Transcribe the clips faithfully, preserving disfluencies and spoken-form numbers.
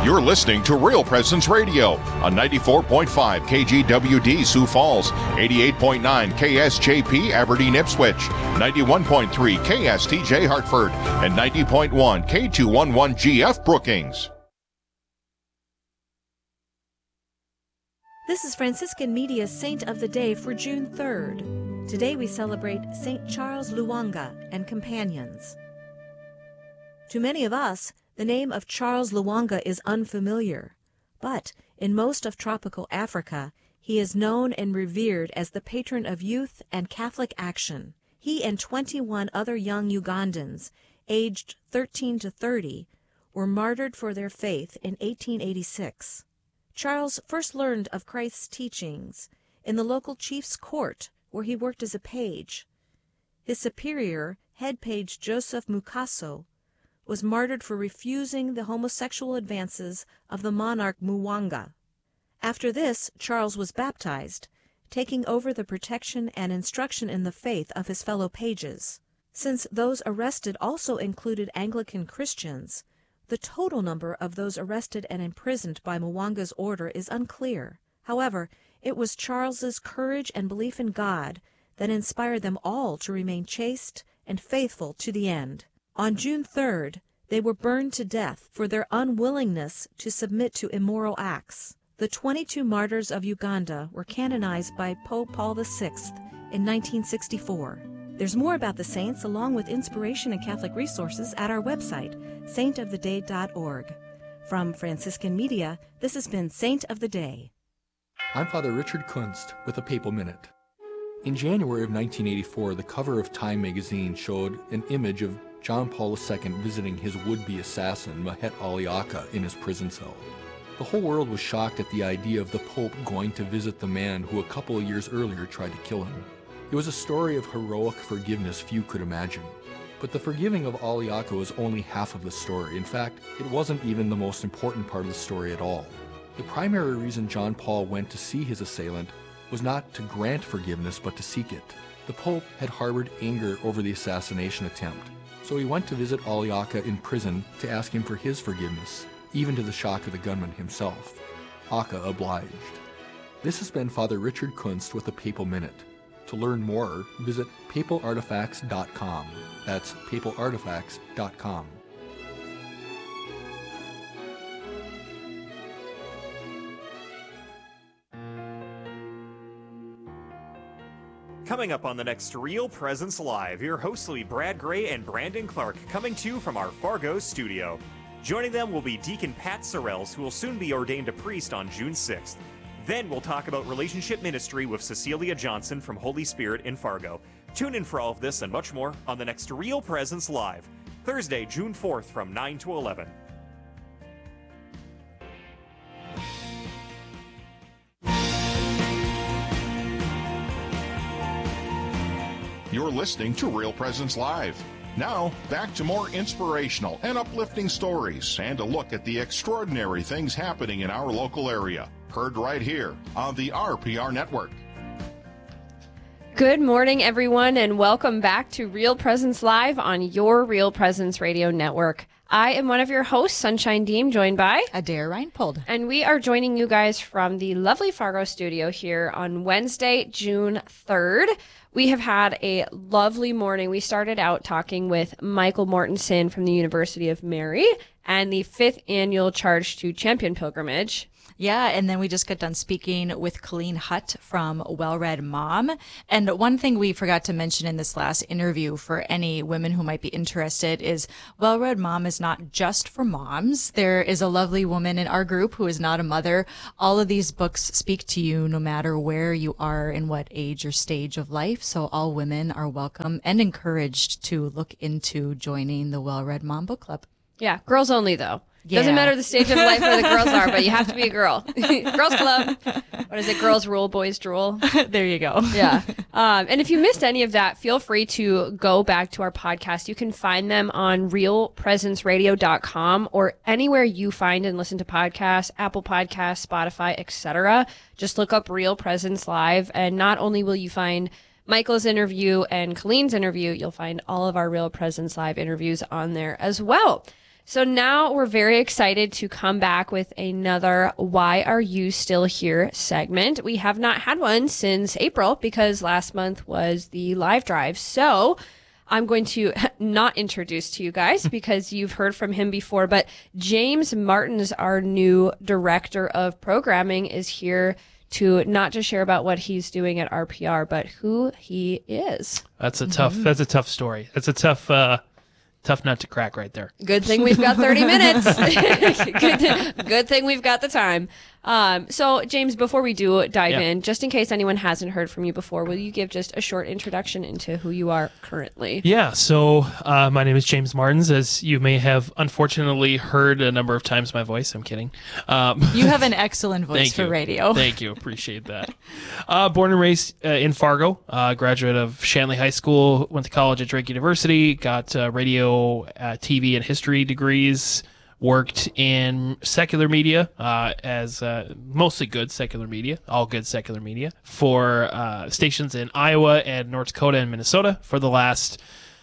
You're listening to Real Presence Radio on ninety-four point five K G W D Sioux Falls, eighty-eight point nine K S J P Aberdeen Ipswich, ninety-one point three K S T J Hartford, and ninety point one K two eleven G F Brookings. This is Franciscan Media's Saint of the Day for June third. Today we celebrate Saint Charles Lwanga and companions. To many of us, the name of Charles Lwanga is unfamiliar, but in most of tropical Africa, he is known and revered as the patron of youth and Catholic action. He and twenty-one other young Ugandans, aged thirteen to thirty, were martyred for their faith in eighteen eighty-six. Charles first learned of Christ's teachings in the local chief's court, where he worked as a page. His superior, head page Joseph Mukaso, was martyred for refusing the homosexual advances of the monarch Mwanga. After this, Charles was baptized, taking over the protection and instruction in the faith of his fellow pages. Since those arrested also included Anglican Christians, the total number of those arrested and imprisoned by Mwanga's order is unclear. However, it was Charles's courage and belief in God that inspired them all to remain chaste and faithful to the end. On June third, they were burned to death for their unwillingness to submit to immoral acts. The twenty-two martyrs of Uganda were canonized by Pope Paul the Sixth in nineteen sixty-four. There's more about the saints along with inspiration and Catholic resources at our website, saint of the day dot org. From Franciscan Media, this has been Saint of the Day. I'm Father Richard Kunst with a Papal Minute. In January of nineteen eighty-four, the cover of Time magazine showed an image of John Paul the Second visiting his would-be assassin, Mahet Aliaka, in his prison cell. The whole world was shocked at the idea of the Pope going to visit the man who a couple of years earlier tried to kill him. It was a story of heroic forgiveness few could imagine. But the forgiving of Aliaka was only half of the story. In fact, it wasn't even the most important part of the story at all. The primary reason John Paul went to see his assailant was not to grant forgiveness, but to seek it. The Pope had harbored anger over the assassination attempt, so he went to visit Aliaka in prison to ask him for his forgiveness, even to the shock of the gunman himself. Aka obliged. This has been Father Richard Kunst with a Papal Minute. To learn more, visit papal artifacts dot com. That's papal artifacts dot com. Coming up on the next Real Presence Live, your hosts will be Brad Gray and Brandon Clark, coming to you from our Fargo studio. Joining them will be Deacon Pat Sorrells, who will soon be ordained a priest on June sixth. Then we'll talk about relationship ministry with Cecilia Johnson from Holy Spirit in Fargo. Tune in for all of this and much more on the next Real Presence Live, Thursday, June fourth from nine to eleven. You're listening to Real Presence Live. Now, back to more inspirational and uplifting stories and a look at the extraordinary things happening in our local area. Heard right here on the R P R Network. Good morning, everyone, and welcome back to Real Presence Live on your Real Presence Radio Network. I am one of your hosts, Sunshine Deem, joined by Adair Reinpold. And we are joining you guys from the lovely Fargo studio here on Wednesday, June third. We have had a lovely morning. We started out talking with Michael Mortensen from the University of Mary and the fifth annual Charge to Champion pilgrimage. Yeah, and then we just got done speaking with Colleen Hutt from Well Read Mom. And one thing we forgot to mention in this last interview for any women who might be interested is Well Read Mom is not just for moms. There is a lovely woman in our group who is not a mother. All of these books speak to you no matter where you are in what age or stage of life. So all women are welcome and encouraged to look into joining the Well Read Mom Book Club. Yeah, girls only, though. Yeah. Doesn't matter the stage of life where the girls are, but you have to be a girl. Girls Club. What is it? Girls rule, boys drool. There you go. Yeah. Um, and if you missed any of that, feel free to go back to our podcast. You can find them on real presence radio dot com or anywhere you find and listen to podcasts, Apple Podcasts, Spotify, et cetera. Just look up Real Presence Live, and not only will you find Michael's interview and Colleen's interview, you'll find all of our Real Presence Live interviews on there as well. So now we're very excited to come back with another Why Are You Still Here segment. We have not had one since April because last month was the live drive. So I'm going to not introduce to you guys because you've heard from him before, but James Martins, our new director of programming, is here to not just share about what he's doing at R P R, but who he is. That's a tough, mm-hmm. that's a tough story. That's a tough, uh, tough nut to crack right there. Good thing we've got thirty minutes. good, good thing we've got the time. Um, so, James, before we do dive yeah. in, just in case anyone hasn't heard from you before, will you give just a short introduction into who you are currently? Yeah, so uh, my name is James Martins. As you may have unfortunately heard a number of times my voice. I'm kidding. Um, you have an excellent voice for you. radio. Thank you. Appreciate that. Uh, born and raised uh, in Fargo, uh, graduate of Shanley High School, went to college at Drake University, got uh, radio, uh, T V, and history degrees. Worked in secular media uh, as uh, mostly good secular media, all good secular media, for uh, stations in Iowa and North Dakota and Minnesota for the last,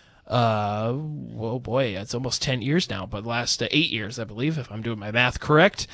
uh, oh boy, it's almost ten years now, but last uh, eight years, I believe, if I'm doing my math correct.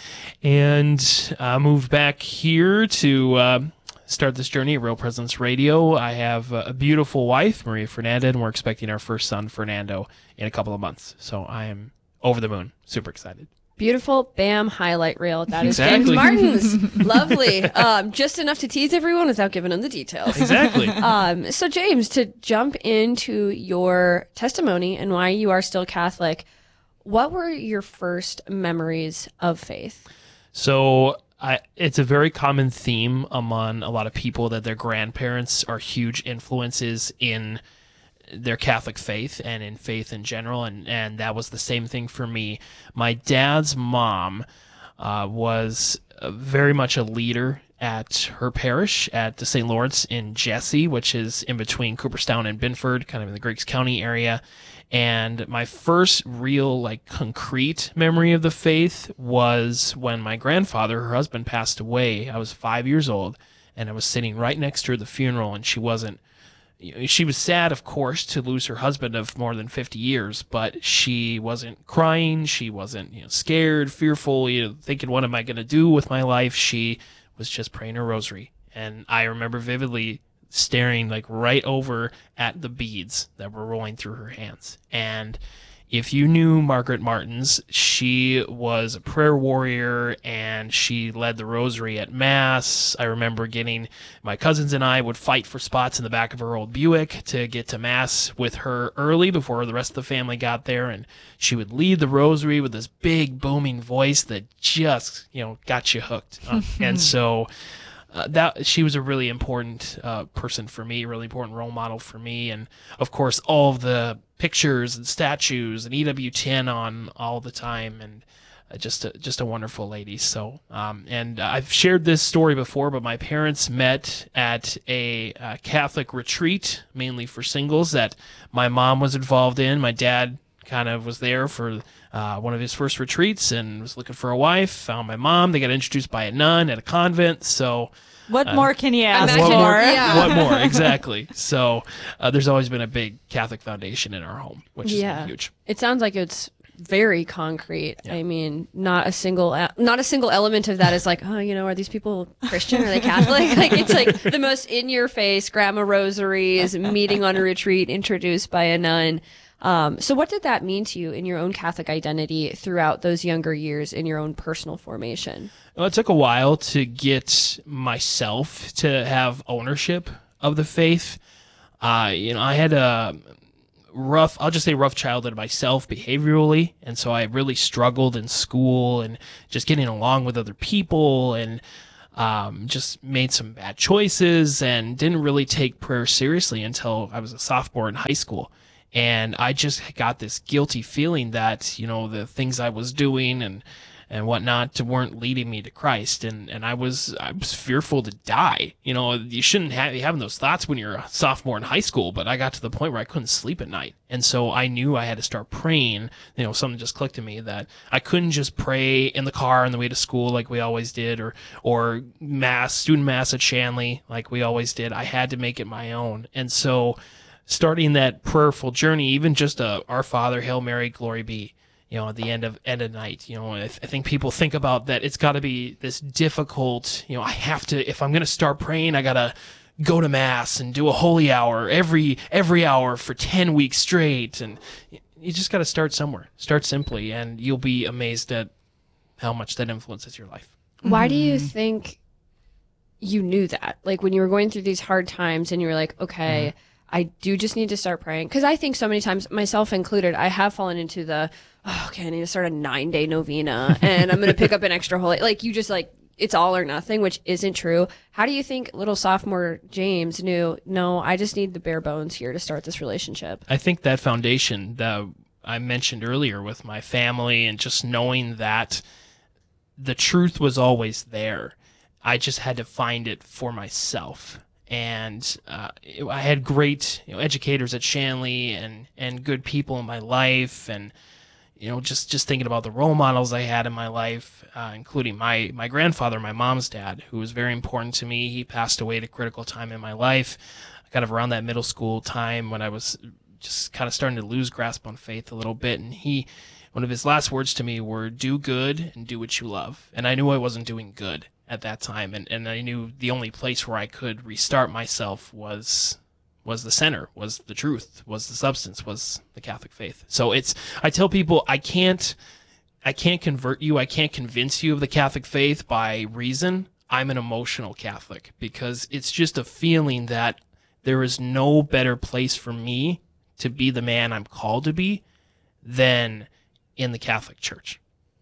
And uh, moved back here to uh, start this journey at Real Presence Radio. I have a beautiful wife, Maria Fernanda, and we're expecting our first son, Fernando, in a couple of months. So I am over the moon. Super excited. Beautiful, bam, highlight reel. That is exactly. James Martins. Lovely. Um, just enough to tease everyone without giving them the details. Exactly. Um, so, James, to jump into your testimony and why you are still Catholic, what were your first memories of faith? So, I, it's a very common theme among a lot of people that their grandparents are huge influences in their Catholic faith and in faith in general, and, and that was the same thing for me. My dad's mom uh, was uh, very much a leader at her parish at the Saint Lawrence in Jesse, which is in between Cooperstown and Binford, kind of in the Griggs County area. And my first real, like, concrete memory of the faith was when my grandfather, her husband, passed away. I was five years old, and I was sitting right next to her at the funeral, and she wasn't She was sad, of course, to lose her husband of more than fifty years, but she wasn't crying. She wasn't, you know, scared, fearful, you know, thinking, what am I going to do with my life? She was just praying her rosary. And I remember vividly staring like right over at the beads that were rolling through her hands. And if you knew Margaret Martins, she was a prayer warrior and she led the rosary at Mass. I remember getting, my cousins and I would fight for spots in the back of her old Buick to get to Mass with her early before the rest of the family got there. And she would lead the rosary with this big booming voice that just, you know, got you hooked. Uh, and so Uh, that she was a really important uh, person for me, really important role model for me, and of course all of the pictures and statues and E W ten on all the time, and uh, just a, just a wonderful lady. So, um, and I've shared this story before, but my parents met at a uh, Catholic retreat, mainly for singles, that my mom was involved in. My dad kind of was there for uh, one of his first retreats and was looking for a wife, found my mom. They got introduced by a nun at a convent. So what uh, more can you ask Imagine, for? What more? Yeah. What more? Exactly. So uh, there's always been a big Catholic foundation in our home, which is Yeah. huge. It sounds like it's very concrete. Yeah. I mean, not a single not a single element of that is like, oh, you know, are these people Christian? Are they Catholic? Like, it's like the most in your face, grandma rosaries, meeting on a retreat, introduced by a nun. Um, so what did that mean to you in your own Catholic identity throughout those younger years in your own personal formation? Well, it took a while to get myself to have ownership of the faith. Uh, you know, I had a rough, I'll just say rough childhood myself behaviorally. And so I really struggled in school and just getting along with other people, and um, just made some bad choices and didn't really take prayer seriously until I was a sophomore in high school. And I just got this guilty feeling that, you know, the things I was doing and, and whatnot weren't leading me to Christ. And, and I was, I was fearful to die. You know, you shouldn't have, be having those thoughts when you're a sophomore in high school, but I got to the point where I couldn't sleep at night. And so I knew I had to start praying. You know, something just clicked to me that I couldn't just pray in the car on the way to school like we always did, or, or mass, student mass at Shanley like we always did. I had to make it my own. And so starting that prayerful journey, even just a Our Father, Hail Mary, Glory Be, you know, at the end of end of night. You know, I, th- I think people think about that it's got to be this difficult, you know, I have to, if I'm going to start praying, I got to go to mass and do a holy hour every every hour for ten weeks straight. And you just got to start somewhere. Start simply, and you'll be amazed at how much that influences your life. Why do you think you knew that? Like when you were going through these hard times and you were like, okay, mm-hmm. I do just need to start praying. Because I think so many times, myself included, I have fallen into the, oh, okay, I need to start a nine day novena and I'm going to pick up an extra holy. Like you just like, it's all or nothing, which isn't true. How do you think little sophomore James knew, no, I just need the bare bones here to start this relationship? I think that foundation that I mentioned earlier with my family and just knowing that the truth was always there. I just had to find it for myself. And uh, I had great you know, educators at Shanley and, and good people in my life, and you know, just, just thinking about the role models I had in my life, uh, including my, my grandfather, my mom's dad, who was very important to me. He passed away at a critical time in my life, kind of around that middle school time when I was just kind of starting to lose grasp on faith a little bit. And he, one of his last words to me were, do good and do what you love. And I knew I wasn't doing good at that time. And, and I knew the only place where I could restart myself was was the center, was the truth, was the substance, was the Catholic faith. So it's, I tell people, I can't, I can't convert you. I can't convince you of the Catholic faith by reason. I'm an emotional Catholic because it's just a feeling that there is no better place for me to be the man I'm called to be than in the Catholic Church.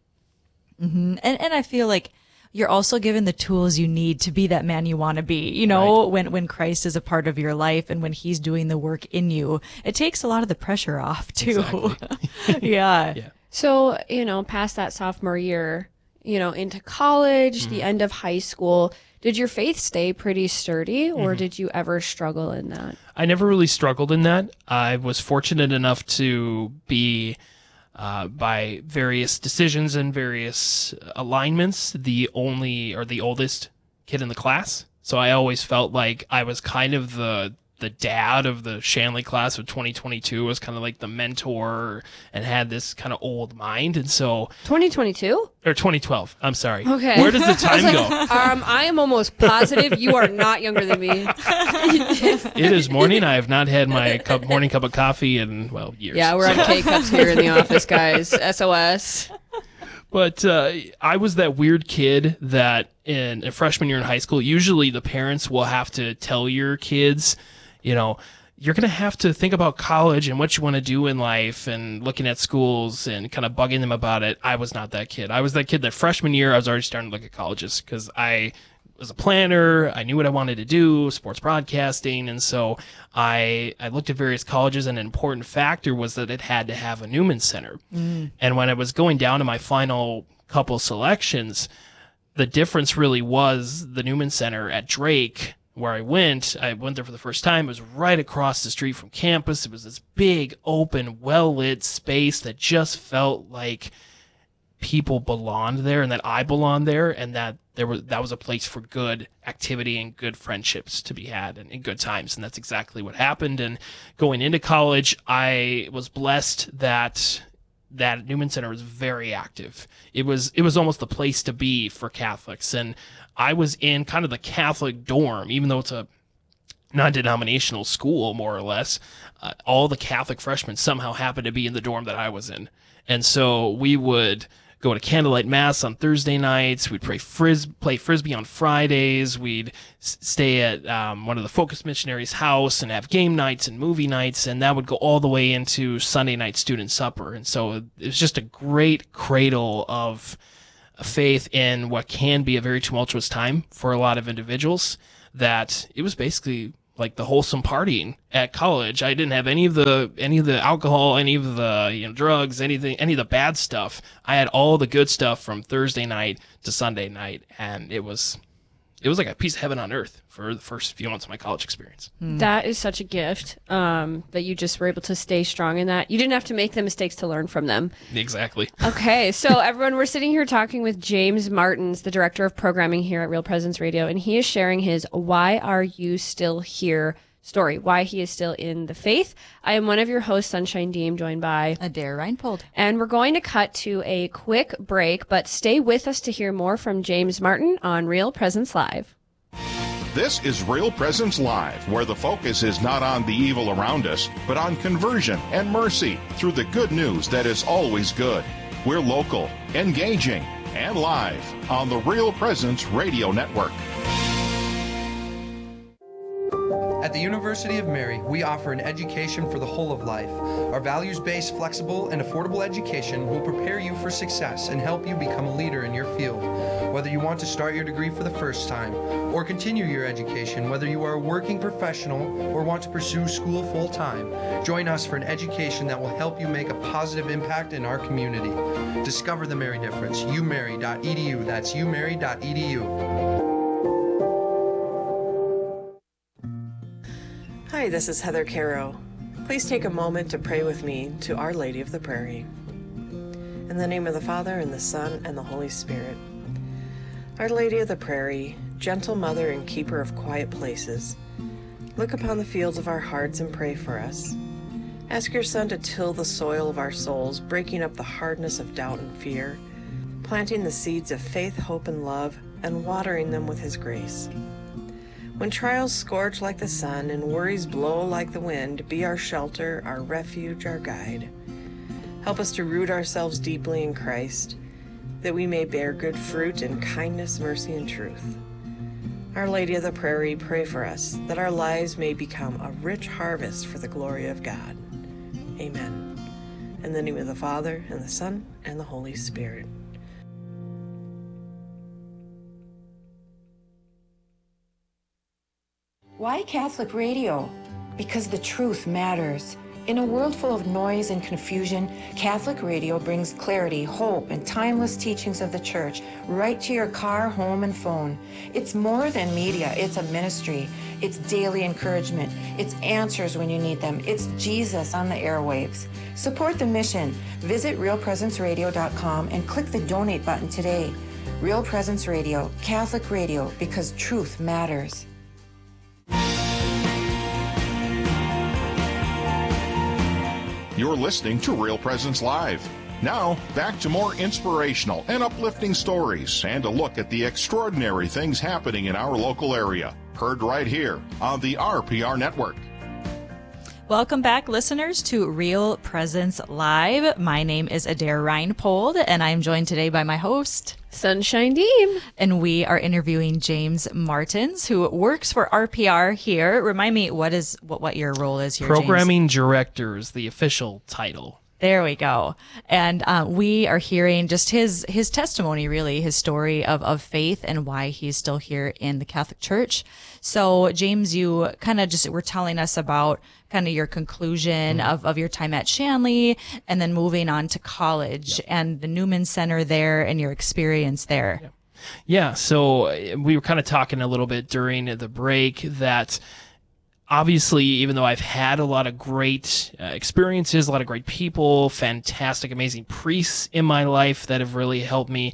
Mm-hmm. And, and I feel like you're also given the tools you need to be that man you want to be. You know, right. when, when Christ is a part of your life and when he's doing the work in you, it takes a lot of the pressure off too. Exactly. yeah. yeah. So, you know, past that sophomore year, you know, into college, mm-hmm. the end of high school, did your faith stay pretty sturdy or mm-hmm. did you ever struggle in that? I never really struggled in that. I was fortunate enough to be Uh, by various decisions and various alignments, the only or the oldest kid in the class. So I always felt like I was kind of the the dad of the Shanley class of twenty twenty-two, was kind of like the mentor and had this kind of old mind. And so twenty twenty-two or twenty twelve, I'm sorry. Okay. Where does the time like, go? Um, I am almost positive you are not younger than me. It is morning. I have not had my cup, morning cup of coffee in, well, years. Yeah, we're on K-Cups here in the office, guys. S O S. But uh, I was that weird kid that in a freshman year in high school, usually the parents will have to tell your kids, you know, you're going to have to think about college and what you want to do in life and looking at schools and kind of bugging them about it. I was not that kid. I was that kid that freshman year, I was already starting to look at colleges because I was a planner. I knew what I wanted to do, sports broadcasting. And so I, I looked at various colleges, and an important factor was that it had to have a Newman Center. Mm. And when I was going down to my final couple selections, the difference really was the Newman Center at Drake, where I went. I went there for the first time. It was right across the street from campus. It was this big, open, well-lit space that just felt like people belonged there and that I belonged there, and that there was that was a place for good activity and good friendships to be had and, and good times. And that's exactly what happened. And going into college, I was blessed that that Newman Center was very active. It was it was almost the place to be for Catholics. And I was in kind of the Catholic dorm, even though it's a non-denominational school, more or less. Uh, all the Catholic freshmen somehow happened to be in the dorm that I was in. And so we would go to candlelight mass on Thursday nights. We'd play, fris- play Frisbee on Fridays. We'd s- stay at um, one of the Focus missionaries' house and have game nights and movie nights. And that would go all the way into Sunday night student supper. And so it was just a great cradle of faith in what can be a very tumultuous time for a lot of individuals, that it was basically like the wholesome partying at college. I didn't have any of the any of the alcohol, any of the you know drugs, anything, any of the bad stuff. I had all the good stuff from Thursday night to Sunday night, and it was it was like a piece of heaven on earth for the first few months of my college experience. Mm. That is such a gift, um, that you just were able to stay strong in that. You didn't have to make the mistakes to learn from them. Exactly. Okay, so everyone, we're sitting here talking with James Martins, the director of programming here at Real Presence Radio, and he is sharing his Why Are You Still Here story, why he is still in the faith. I am one of your hosts, Sunshine Deem, joined by Adair Reinpold. And we're going to cut to a quick break, but stay with us to hear more from James Martin on Real Presence Live. This is Real Presence Live, where the focus is not on the evil around us, but on conversion and mercy through the good news that is always good. We're local, engaging, and live on the Real Presence Radio Network. At the University of Mary, we offer an education for the whole of life. Our values-based, flexible, and affordable education will prepare you for success and help you become a leader in your field. Whether you want to start your degree for the first time or continue your education, whether you are a working professional or want to pursue school full-time, join us for an education that will help you make a positive impact in our community. Discover the Mary difference. u mary dot e d u. That's u mary dot e d u. Hi, this is Heather Caro. Please take a moment to pray with me to Our Lady of the Prairie. In the name of the Father, and the Son, and the Holy Spirit. Our Lady of the Prairie, gentle mother and keeper of quiet places, look upon the fields of our hearts and pray for us. Ask your Son to till the soil of our souls, breaking up the hardness of doubt and fear, planting the seeds of faith, hope, and love, and watering them with His grace. When trials scorch like the sun and worries blow like the wind, be our shelter, our refuge, our guide. Help us to root ourselves deeply in Christ, that we may bear good fruit in kindness, mercy, and truth. Our Lady of the Prairie, pray for us, that our lives may become a rich harvest for the glory of God. Amen. In the name of the Father, and the Son, and the Holy Spirit. Why Catholic radio? Because the truth matters. In a world full of noise and confusion, Catholic radio brings clarity, hope, and timeless teachings of the Church right to your car, home, and phone. It's more than media, it's a ministry. It's daily encouragement. It's answers when you need them. It's Jesus on the airwaves. Support the mission. Visit real presence radio dot com and click the donate button today. Real Presence Radio, Catholic radio, because truth matters. You're listening to Real Presence Live. Now, back to more inspirational and uplifting stories and a look at the extraordinary things happening in our local area. Heard right here on the R P R Network. Welcome back, listeners, to Real Presence Live. My name is Adair Reinpold, and I'm joined today by my host, Sunshine Deem. And we are interviewing James Martins, who works for R P R here. Remind me, what is what, what your role is here, Programming James? Director is the official title. There we go. And uh, we are hearing just his his testimony, really, his story of, of faith and why he's still here in the Catholic Church. So, James, you kind of just were telling us about kind of your conclusion mm-hmm. of, of your time at Shanley and then moving on to college yep. and the Newman Center there and your experience there. Yep. Yeah, so we were kind of talking a little bit during the break that obviously, even though I've had a lot of great uh, experiences, a lot of great people, fantastic, amazing priests in my life that have really helped me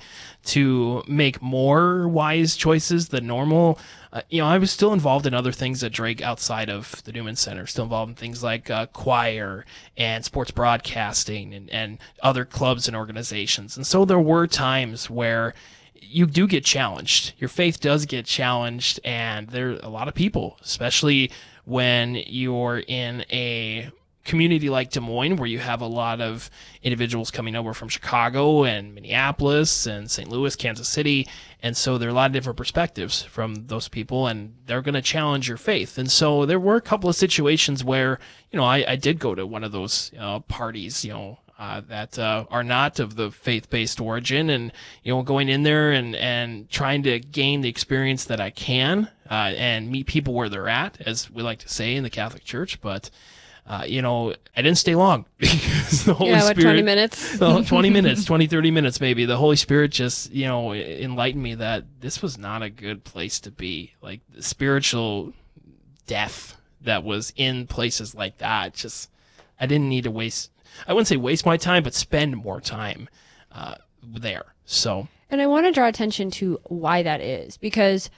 to make more wise choices than normal, uh, you know, I was still involved in other things at Drake outside of the Newman Center, still involved in things like uh, choir and sports broadcasting and, and other clubs and organizations. And so there were times where you do get challenged. Your faith does get challenged, and there are a lot of people, especially when you're in a community like Des Moines, where you have a lot of individuals coming over from Chicago and Minneapolis and Saint Louis, Kansas City. And so there are a lot of different perspectives from those people, and they're going to challenge your faith. And so there were a couple of situations where, you know, I, I did go to one of those uh, parties, you know, Uh, that uh, are not of the faith-based origin, and you know, going in there and, and trying to gain the experience that I can uh, and meet people where they're at, as we like to say in the Catholic Church. But uh, you know, I didn't stay long because the Holy yeah, what, Spirit. twenty minutes? Well, twenty minutes, twenty, thirty minutes maybe. The Holy Spirit just, you know, enlightened me that this was not a good place to be. Like the spiritual death that was in places like that. Just, I didn't need to waste. I wouldn't say waste my time, but spend more time uh, there. So, and I want to draw attention to why that is, because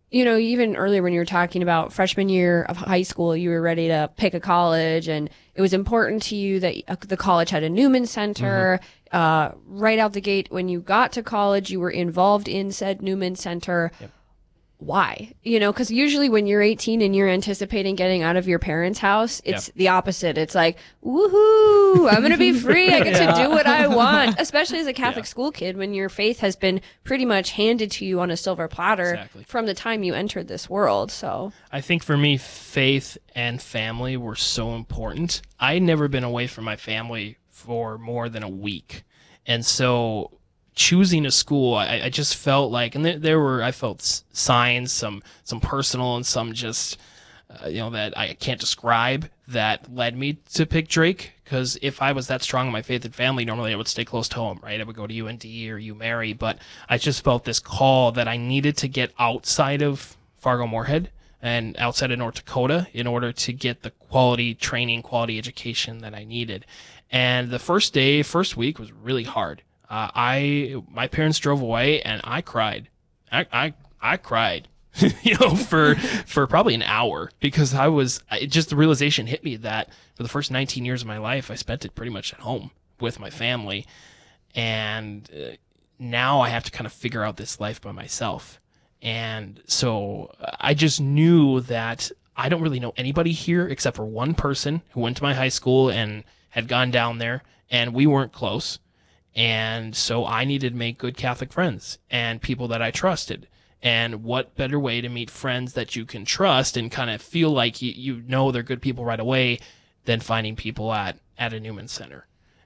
you know, even earlier when you were talking about freshman year of high school, you were ready to pick a college, and it was important to you that uh, the college had a Newman Center. Mm-hmm. Uh, right out the gate, when you got to college, you were involved in said Newman Center. Yep. Why? You know, because usually when you're eighteen and you're anticipating getting out of your parents' house, it's yep. the opposite. It's like, woohoo, I'm going to be free. I get yeah. to do what I want, especially as a Catholic yeah. school kid when your faith has been pretty much handed to you on a silver platter exactly. from the time you entered this world. So I think for me, faith and family were so important. I'd never been away from my family for more than a week. And so choosing a school, I, I just felt like, and there, there were, I felt s- signs, some, some personal and some just, uh, you know, that I can't describe that led me to pick Drake. Because if I was that strong in my faith and family, normally I would stay close to home, right? I would go to U N D or U Mary, but I just felt this call that I needed to get outside of Fargo-Moorhead and outside of North Dakota in order to get the quality training, quality education that I needed. And the first day, first week was really hard. Uh, I, my parents drove away and I cried. I, I, I cried, you know, for, for probably an hour because I was, it just the realization hit me that for the first nineteen years of my life, I spent it pretty much at home with my family. And uh, now I have to kind of figure out this life by myself. And so I just knew that I don't really know anybody here except for one person who went to my high school and had gone down there, and we weren't close. And so I needed to make good Catholic friends and people that I trusted. And what better way to meet friends that you can trust and kind of feel like you, you know they're good people right away than finding people at, at a Newman Center.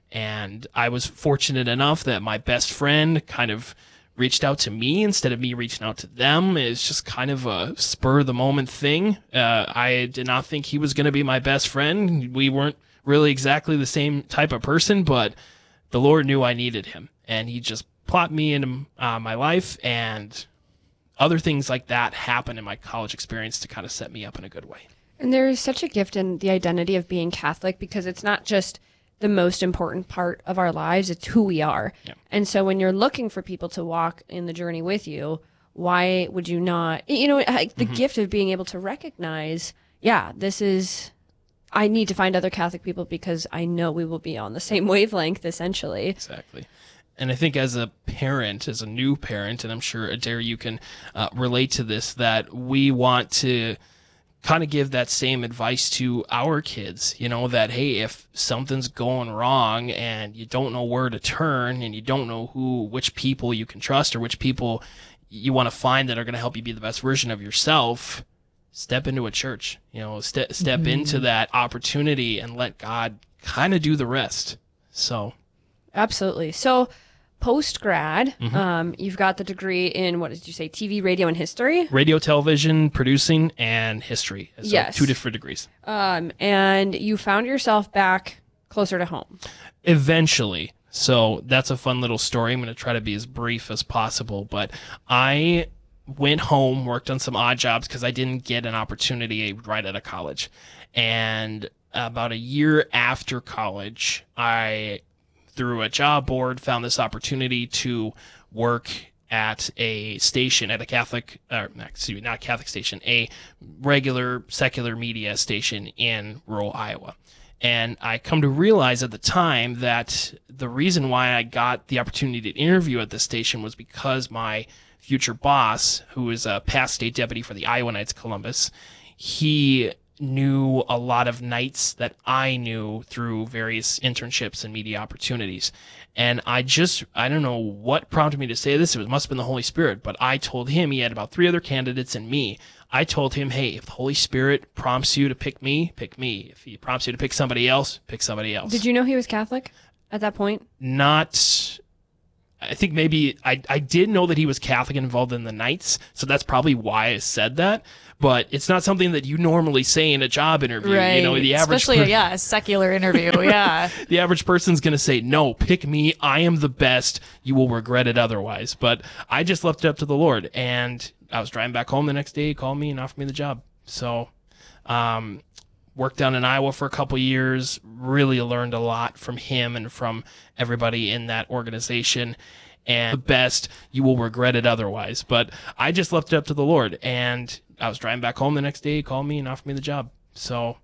And I was fortunate enough that my best friend kind of reached out to me instead of me reaching out to them. It's just kind of a spur of the moment thing. Uh, I did not think he was going to be my best friend. We weren't really exactly the same type of person, but the Lord knew I needed him, and he just plopped me into uh, my life, and other things like that happened in my college experience to kind of set me up in a good way. And there is such a gift in the identity of being Catholic because it's not just the most important part of our lives, it's who we are. Yeah. And so when you're looking for people to walk in the journey with you, why would you not, you know, like the mm-hmm. gift of being able to recognize, yeah, this is... I need to find other Catholic people because I know we will be on the same wavelength, essentially. Exactly. And I think as a parent, as a new parent, and I'm sure, Adair, you can uh, relate to this, that we want to kind of give that same advice to our kids, you know, that, hey, if something's going wrong and you don't know where to turn and you don't know who, which people you can trust or which people you want to find that are going to help you be the best version of yourself, step into a church, you know, ste- step mm-hmm. into that opportunity and let God kind of do the rest. So. Absolutely. So post-grad, mm-hmm. um, you've got the degree in, what did you say, T V, radio, and history? Radio, television, producing, and history. So yes. two different degrees. Um, and you found yourself back closer to home. Eventually. So that's a fun little story. I'm going to try to be as brief as possible, but I went home, worked on some odd jobs because I didn't get an opportunity right out of college. And about a year after college, I, through a job board, found this opportunity to work at a station, at a Catholic, uh, excuse me, not a Catholic station, a regular secular media station in rural Iowa. And I come to realize at the time that the reason why I got the opportunity to interview at this station was because my future boss, who is a past state deputy for the Iowa Knights Columbus, he knew a lot of knights that I knew through various internships and media opportunities. And I just, I don't know what prompted me to say this. It was, must have been the Holy Spirit. But I told him, he had about three other candidates and me. I told him, hey, if the Holy Spirit prompts you to pick me, pick me. If he prompts you to pick somebody else, pick somebody else. Did you know he was Catholic at that point? Not... I think maybe I, I did know that he was Catholic and involved in the Knights, so that's probably why I said that. But it's not something that you normally say in a job interview. Right. You know, the average Especially, per- yeah, a secular interview. Yeah. The average person's going to say, no, pick me. I am the best. You will regret it otherwise. But I just left it up to the Lord. And I was driving back home the next day. He called me and offered me the job. So, um, worked down in Iowa for a couple years, really learned a lot from him and from everybody in that organization. and the best, you will regret it otherwise. But I just left it up to the Lord, and I was driving back home the next day. He called me and offered me the job. So